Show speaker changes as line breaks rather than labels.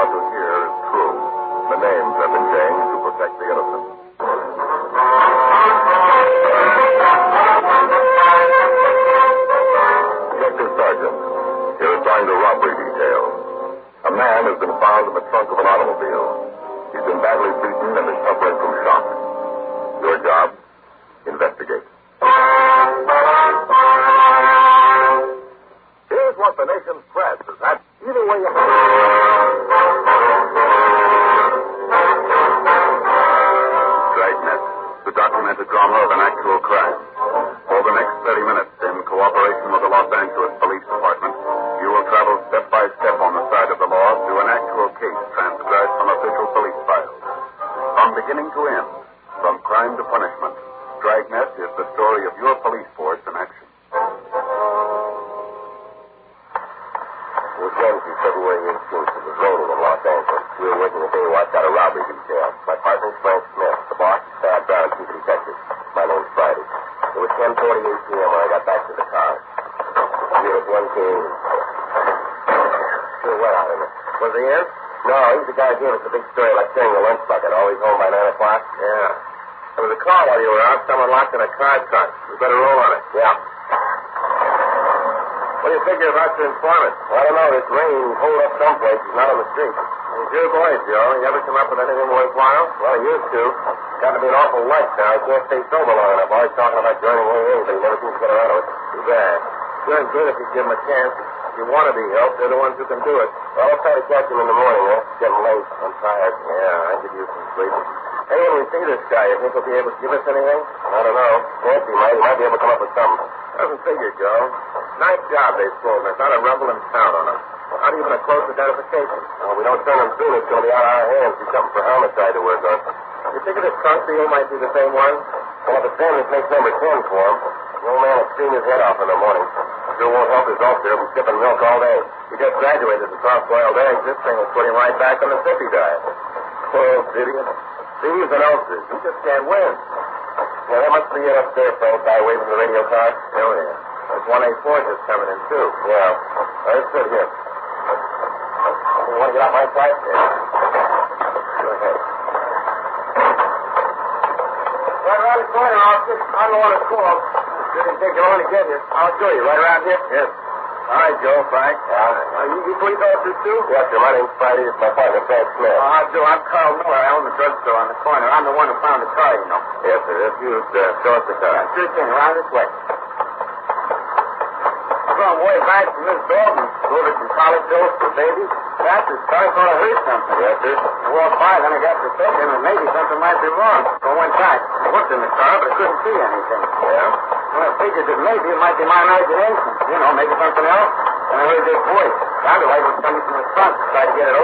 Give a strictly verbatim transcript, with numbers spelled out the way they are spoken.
about to hear is true. The names have been changed to protect the innocent. Detective Sergeant, you're assigned to robbery detail. A man has been found in the trunk of an automobile. He's been badly beaten and is suffering from shock. Your job? Investigate. Here's what the nation's press has had. Either way you...
Dragnet, the documented drama of an actual crime. For the next thirty minutes, in cooperation with the Los Angeles Police Department, you will travel step by step on the side of the law through an actual case transcribed from official police files. From beginning to end, from crime to punishment, Dragnet is the story of your police force in action.
It was Wednesday, February eighteenth. It was raining in Los Angeles. We were working a day watch out of robbery detail. My partner's Frank Smith. The boss is Thad Brown, chief detective. My name's Friday. It was ten forty-eight p.m. when I got back to the car. Unit one came. Sure wet out in it. Was he in? No, he's the guy who gave us the big story about carrying the lunch bucket. Always home by nine o'clock. Yeah. There was a call while you were out. Someone locked in a car trunk. We better roll on it. Yeah. What do you figure about your informant? I don't know. This rain pulled up someplace. He's not on the street. He's your boy, Joe. You ever come up with anything worthwhile? Well, I used to. Got to be an awful light now. I can't stay sober long enough. Always talking about joining A A, but he never seems to get around to it. Too bad. Sure good if you give him a chance. If you want to be helped, they're the ones who can do it. Well, I'll try to catch him in the morning, huh? It's getting late. I'm tired. Yeah, I could use some sleep. Hey, when we see this guy, you think he'll be able to give us anything? I don't know. Nancy might. He might be able to come up with something. Doesn't figure, Joe. Nice job they pulled. There's not a rebel in town on him. Not even a close identification. Well, we don't turn him soon. It's going to be out of our hands. Be something for homicide to work on. You think this trunk deal might be the same one? Well, if it's him, it makes number ten for him. The old man will scream his head off in the morning. Sure won't help his ulcer. He'll be sipping milk all day. He just graduated to soft-boiled eggs. This thing will put him right back on the sippy diet. Poor old idiot. Thieves and ulcers. He just can't win. Yeah, that must be it up there, Frank. Guy waving the radio car. Oh, yeah. There's one A four just coming in, too. Yeah. Well, let's sit here. You want to get out my side? Yeah. Go ahead. Right around the corner, officer. I'm the one that's called. Didn't take you long to get here. I'll show you. Right around here? Yes. All right, Joe, Frank. Yeah. Uh, you, you police officers, too? Yes, sir. My name's Friday. It's my partner, Frank Smith. Oh, uh, Joe, I'm Carl Miller. I own the drugstore on the corner. I'm the one who found the car, you know. Yes, sir. If you'd uh, show us the car. Yeah, sure thing. Around this way. I'm way back from Miss Dalton. Over some college pills for babies. That's his car. I thought I heard something. Yes, sir. I walked by, then I got to thinking that maybe something might be wrong. So I went back. I looked in the car, but I couldn't see anything. Yeah? Well, I figured that maybe it might be my imagination. You know, maybe something else. And I heard this voice. Sounded like it was coming from the front. Tried to get it over.